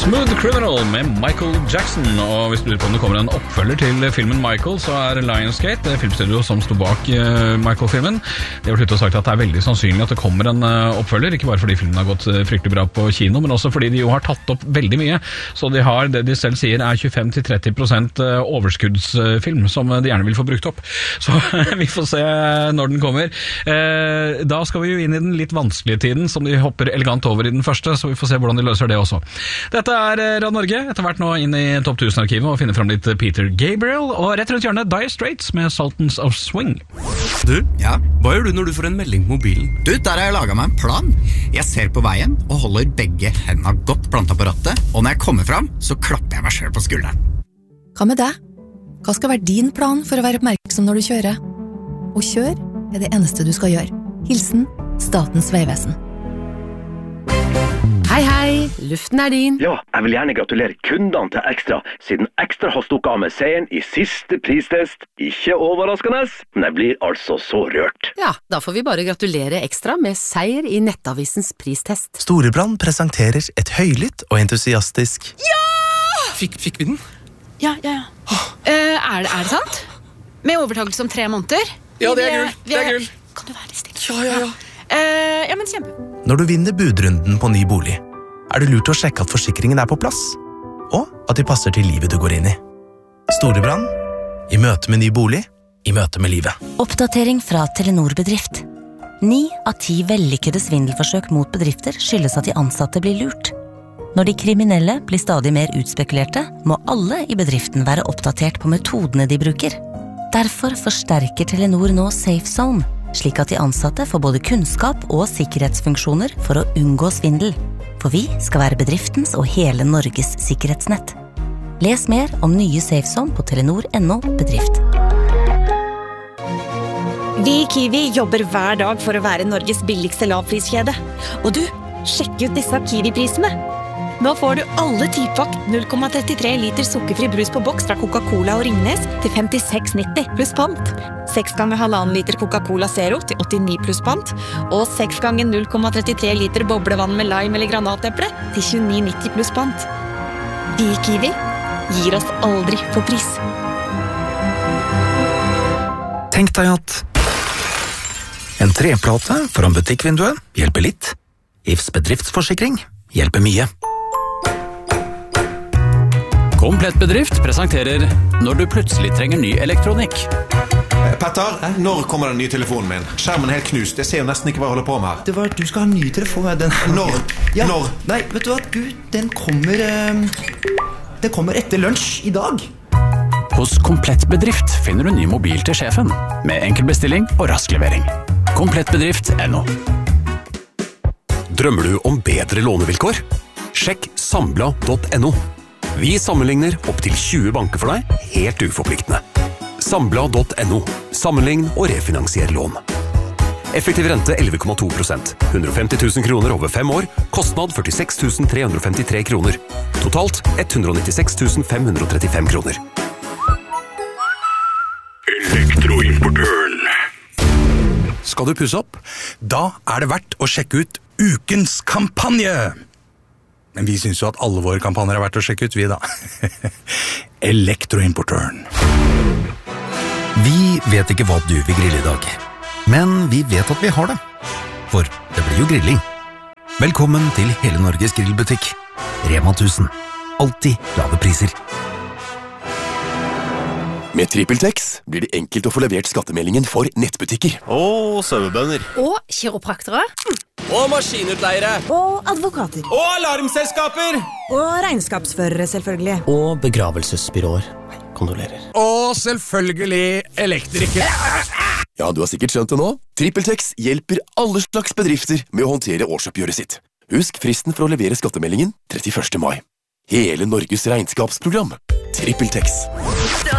Smooth Criminal med Michael Jackson. Og hvis du lurer på om det kommer en oppfølger til filmen Michael, så Lionsgate, det filmstudio som stod bak Michael-filmen, de har sluttet å sagt at det veldig sannsynlig at det kommer en oppfølger, ikke bare fordi filmen har gått fryktelig bra på kino, men også fordi de jo har tatt opp veldig mye. Så de har det de selv sier 25-30% overskuddsfilm som de gjerne vil få brukt opp. Så vi får se når den kommer. Da skal vi jo inn i den litt vanskelige tiden, som de hopper elegant over i den første, så vi får se hvordan de løser det også. Dette Radio Norge, etter hvert nå inn i Topp 1000-arkivet og finne frem litt Peter Gabriel, og rett rundt hjørnet Dire Straits med Sultans of Swing. Du, ja? Hva gjør du når du får en melding på mobilen? Du, der har jeg laget meg en plan. Jeg ser på veien og holder begge hendene godt plantet på rattet, og når jeg kommer frem, så klapper jeg meg selv på skulderen. Hva med deg? Hva skal være din plan for å være oppmerksom når du kjører? Å kjøre det eneste du skal gjøre. Hilsen Statens Vegvesen. Hei, hei, luften din. Ja, jeg vil gjerne gratulere kundene til Extra, siden Extra har stukket av med seieren i siste pristest. Ikke overraskende, men jeg blir altså så rørt. Ja, da får vi bare gratulere Extra med seier i Nettavisens pristest. Storebrand presenterer et høylytt og entusiastisk... Ja! Fikk vi den? Ja. Er det sant? Med overtakelse om 3 måneder? Ja, det er gull. Kan du være litt stille? Ja. Ja, men kjempe. Når du vinner budrunden på ny bolig, det lurt å sjekke at forsikringen på plass, og at de passer til livet du går inn i. Storebrand, i møte med ny bolig, i møte med livet. Oppdatering fra Telenor Bedrift. 9 av 10 vellykkede svindelforsøk mot bedrifter skyldes at de ansatte blir lurt. Når de kriminelle blir stadig mer utspekulerte, må alle i bedriften være oppdatert på metodene de bruker. Derfor forsterker Telenor nå Safe Zone, slik at de ansatte får både kunnskap og sikkerhetsfunksjoner for å unngå svindel. For vi skal være bedriftens og hele Norges sikkerhetsnett. Les mer om nye SafeZone på telenor.no bedrift. Vi i Kiwi jobber hver dag for å være Norges billigste lavpriskjede. Og du, sjekk ut disse Kiwi-prisene. Nå får du alle 10-pakk 0,33 liter sukkerfri brus på boks fra Coca-Cola og Ringnes til 56,90 pluss pant. 6 ganger 1,5 liter Coca-Cola Zero til 89 pluss pant. Og 6 ganger 0,33 liter boblevann med lime eller granateple til 29,90 pluss pant. Vi i Kiwi gir oss aldri på pris. Tenk deg at en treplate foran butikkvinduet hjelper litt. IFs bedriftsforsikring hjelper mye. Komplett bedrift presenterer når du plutselig trenger ny elektronikk. Petter, når kommer den nye telefonen min? Skjermen er helt knust, jeg ser jo nesten ikke hva jeg holder på med her. Det var, du skal ha en ny telefon. Når? Ja. Når? Nei, vet du hva, den kommer etter lunsj i dag. Hos Komplett bedrift finner du ny mobil til sjefen, med enkel bestilling og rask levering. Komplettbedrift.no. Drømmer du om bedre lånevilkår? Sjekk Sambla.no. Vi sammenligner opp til 20 banker for deg, helt uforpliktende. Sambla.no. Sammenlign og refinansier lån. Effektiv rente 11,2%. 150 000 kroner over 5 år. Kostnad 46 353 kroner. Totalt 196 535 kroner. Elektroimportøren. Skal du pusse opp? Da det verdt å sjekke ut ukens kampanje. Men vi synes jo at alle våre kampanjer verdt å sjekke ut, vi da. Elektroimportøren. Vi vet ikke hva du vil grille i dag, men vi vet at vi har det. For det blir jo grilling. Velkommen til hele Norges grillbutikk. Rema 1000. Alltid lave priser. Med TrippelTex blir det enkelt å få levert skattemeldingen for nettbutikker. Og sauebønder. Og kiropraktere. Og maskinutleiere. Og advokater. Og alarmselskaper. Og regnskapsførere, selvfølgelig. Og begravelsesbyråer. Kondolerer. Og selvfølgelig elektrikere. Ja, du har sikkert skjønt det nå. TrippelTex hjelper alle slags bedrifter med å håndtere årsoppgjøret sitt. Husk fristen for å levere skattemeldingen 31. mai. Hele Norges regnskapsprogram. TrippelTex.